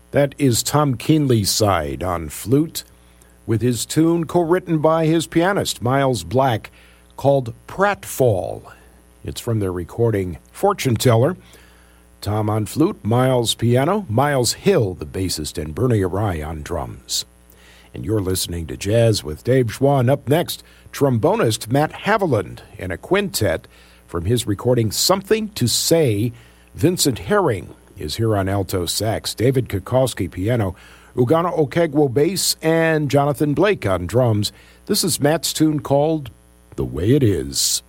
That is Tom Keenley's side on flute, with his tune co-written by his pianist, Miles Black, called Pratfall. It's from their recording Fortune Teller. Tom on flute, Miles piano, Miles Hill, the bassist, and Bernie Arai on drums. And you're listening to Jazz with Dave Schwann. Up next, trombonist Matt Haviland in a quintet from his recording Something to Say. Vincent Herring is here on alto sax, David Kukowski piano, Ugana Okegwo bass, and Jonathan Blake on drums. This is Matt's tune called The Way It Is.